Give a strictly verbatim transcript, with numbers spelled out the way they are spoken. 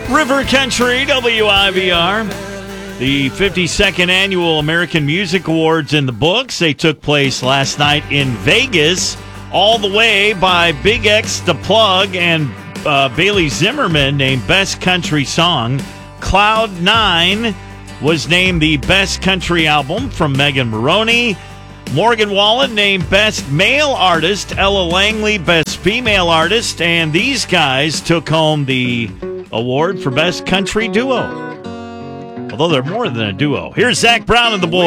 River Country, W I V R. The fifty-second Annual American Music Awards in the books. They took place last night in Vegas, all the way by Big X The Plug and uh, Bailey Zimmerman named Best Country Song. Cloud Nine was named the Best Country Album from Megan Maroney. Morgan Wallen named Best Male Artist. Ella Langley Best Female Artist. And these guys took home the award for Best Country Duo. Although they're more than a duo. Here's Zach Brown and the boys.